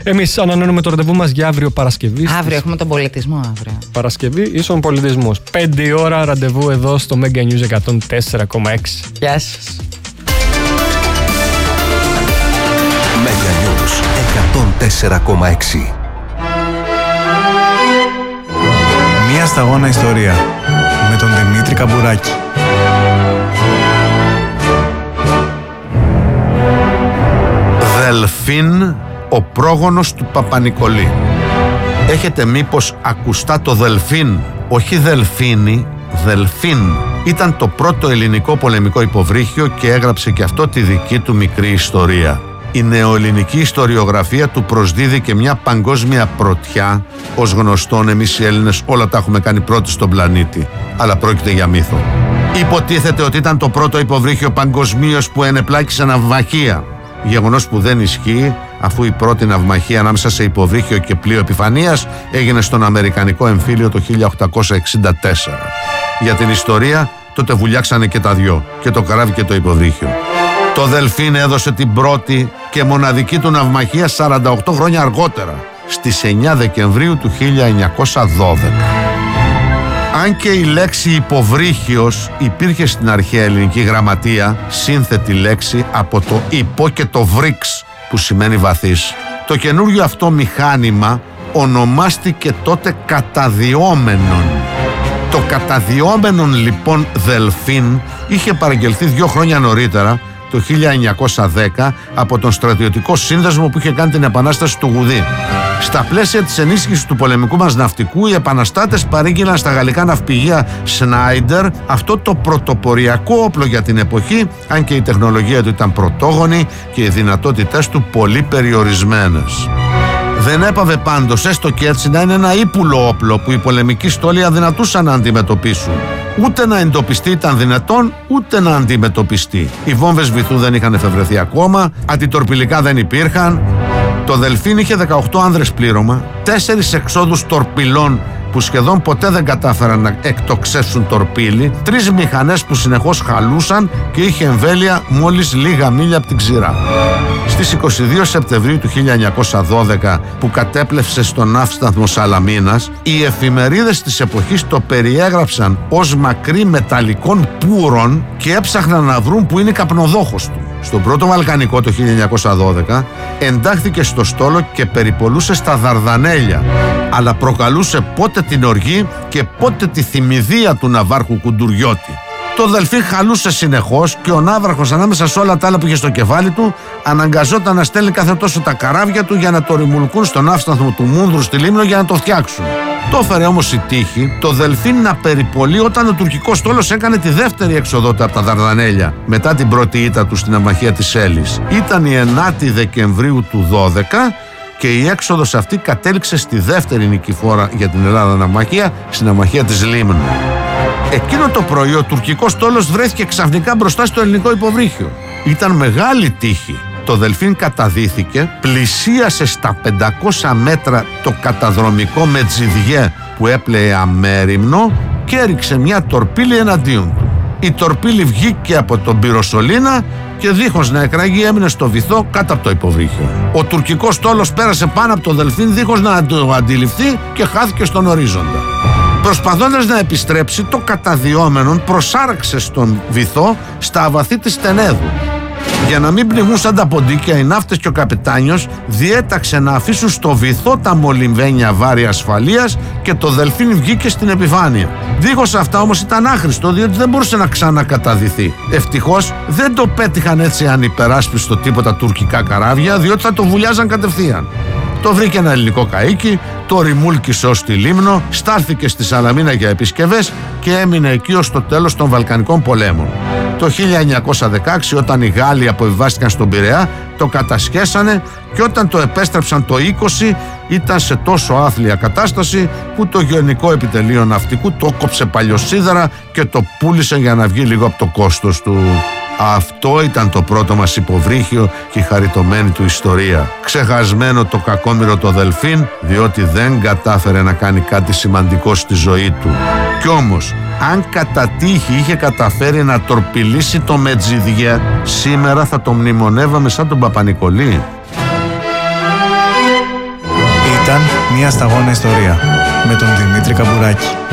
Εμείς ανανεώνουμε το ραντεβού μας για αύριο Παρασκευή. Αύριο έχουμε τον πολιτισμό. Αύριο. Παρασκευή ίσον πολιτισμός. 5 ώρα ραντεβού εδώ στο Mega News 104,6. Γεια σας. Mega News 104,6. Μία σταγόνα ιστορία με τον Δημήτρη Καμπουράκη. Δελφίν, ο πρόγονος του Παπα-Νικολή. Έχετε μήπως ακουστά το Δελφίν? Όχι Δελφίνη, Δελφίν. Ήταν το πρώτο ελληνικό πολεμικό υποβρύχιο και έγραψε και αυτό τη δική του μικρή ιστορία. Η νεοελληνική ιστοριογραφία του προσδίδει και μια παγκόσμια πρωτιά. Ως γνωστόν, εμείς οι Έλληνες όλα τα έχουμε κάνει πρώτοι στον πλανήτη, αλλά πρόκειται για μύθο. Υποτίθεται ότι ήταν το πρώτο υποβρύχιο παγκοσμίως που ενεπλάκησε ναυμαχία. Γεγονός που δεν ισχύει, αφού η πρώτη ναυμαχία ανάμεσα σε υποβρύχιο και πλοίο επιφανείας έγινε στον Αμερικανικό εμφύλιο το 1864. Για την ιστορία, τότε βουλιάξανε και τα δυο, και το καράβι και το υποβρύχιο. Το Δελφίν έδωσε την πρώτη και μοναδική του ναυμαχία 48 χρόνια αργότερα, στις 9 Δεκεμβρίου του 1912. Αν και η λέξη υποβρύχιος υπήρχε στην αρχαία ελληνική γραμματεία, σύνθετη λέξη από το υπό και το βρύξ, που σημαίνει βαθύς, το καινούργιο αυτό μηχάνημα ονομάστηκε τότε καταδιόμενον. Το καταδιόμενον λοιπόν Δελφίν είχε παραγγελθεί 2 χρόνια νωρίτερα, το 1910, από τον στρατιωτικό σύνδεσμο που είχε κάνει την επανάσταση του Γουδί. Στα πλαίσια της ενίσχυσης του πολεμικού μας ναυτικού, οι επαναστάτες παρήγγειλαν στα γαλλικά ναυπηγεία Σνάιντερ αυτό το πρωτοποριακό όπλο για την εποχή, αν και η τεχνολογία του ήταν πρωτόγονη και οι δυνατότητες του πολύ περιορισμένες. Δεν έπαβε πάντως, έστω και έτσι, να είναι ένα ύπουλο όπλο που οι πολεμικοί στόλοι αδυνατούσαν να αντιμετωπίσουν. Ούτε να εντοπιστεί ήταν δυνατόν, ούτε να αντιμετωπιστεί. Οι βόμβες βυθού δεν είχαν εφευρεθεί ακόμα, αντιτορπιλικά δεν υπήρχαν. Το Δελφίν είχε 18 άνδρες πλήρωμα, 4 εξόδους τορπιλών που σχεδόν ποτέ δεν κατάφεραν να εκτοξεύσουν τορπίλι, 3 μηχανές που συνεχώς χαλούσαν και είχε εμβέλεια μόλις λίγα μίλια από την ξηρά. Στις 22 Σεπτεμβρίου του 1912, που κατέπλευσε στον ναύσταθμο Σαλαμίνας, οι εφημερίδες της εποχής το περιέγραψαν ως μακρύ μεταλλικών πούρων και έψαχναν να βρουν που είναι η καπνοδόχος του. Στον πρώτο Βαλκανικό το 1912 εντάχθηκε στο στόλο και περιπολούσε στα Δαρδανέλια, αλλά προκαλούσε πότε την οργή και πότε τη θυμηδία του ναυάρχου Κουντουριώτη. Το Δελφίν χαλούσε συνεχώς και ο ναύαρχος, ανάμεσα σε όλα τα άλλα που είχε στο κεφάλι του, αναγκαζόταν να στέλνει κάθε τόσο τα καράβια του για να το ρημουλκούν στον ναύσταθμο του Μούνδρου στη Λίμνο για να το φτιάξουν. Το έφερε όμως η τύχη το Δελφίν να περιπολεί όταν ο τουρκικός στόλος έκανε τη δεύτερη έξοδο από τα Δαρδανέλια μετά την πρώτη ήττα του στην ναυμαχία της Έλλης. Ήταν η 9η Δεκεμβρίου του 12 και η έξοδος αυτή κατέληξε στη δεύτερη νικηφόρα για την Ελλάδα ναυμαχία, στην ναυμαχία της Λίμνου. Εκείνο το πρωί ο τουρκικός στόλος βρέθηκε ξαφνικά μπροστά στο ελληνικό υποβρύχιο. Ήταν μεγάλη τύχη. Το Δελφίν καταδύθηκε, πλησίασε στα 500 μέτρα το καταδρομικό Μετζιδιέ που έπλεε αμέριμνο και έριξε μια τορπίλη εναντίον του. Η τορπίλη βγήκε από τον πυροσολίνα και δίχως να εκραγεί έμεινε στο βυθό κάτω από το υποβρύχιο. Ο τουρκικός στόλος πέρασε πάνω από το Δελφίν δίχως να το αντιληφθεί και χάθηκε στον ορίζοντα. Προσπαθώντας να επιστρέψει, το καταδιόμενον προσάραξε στον βυθό στα αβαθή της Τενέδου. Για να μην πνιγούν σαν τα ποντίκια, οι ναύτες και ο καπετάνιος διέταξε να αφήσουν στο βυθό τα μολυμβένια βάρη ασφαλείας και το Δελφίν βγήκε στην επιφάνεια. Δίχως αυτά όμως ήταν άχρηστο, διότι δεν μπορούσε να ξανακαταδυθεί. Ευτυχώς δεν το πέτυχαν έτσι ανυπεράσπιστο τίποτα τουρκικά καράβια, διότι θα το βουλιάζαν κατευθείαν. Το βρήκε ένα ελληνικό καΐκι, το ρημούλκησε ως τη Λίμνο, στάλθηκε στη Σαλαμίνα για επισκευές και έμεινε εκεί ως το τέλος των Βαλκανικών πολέμων. Το 1916, όταν οι Γάλλοι αποβιβάστηκαν στον Πειραιά, το κατασχέσανε και όταν το επέστρεψαν το 20 ήταν σε τόσο άθλια κατάσταση που το Γενικό Επιτελείο Ναυτικού το κόψε παλιοσίδερα και το πούλησε για να βγει λίγο από το κόστος του. Αυτό ήταν το πρώτο μας υποβρύχιο και η χαριτωμένη του ιστορία. Ξεχασμένο το κακόμοιρο το Δελφίν, διότι δεν κατάφερε να κάνει κάτι σημαντικό στη ζωή του. Κι όμως, αν κατά τύχη είχε καταφέρει να τορπιλήσει το Μετζιδιέ, σήμερα θα το μνημονεύαμε σαν τον Παπα-Νικολή. Μία σταγόνα ιστορία με τον Δημήτρη Καμπουράκη.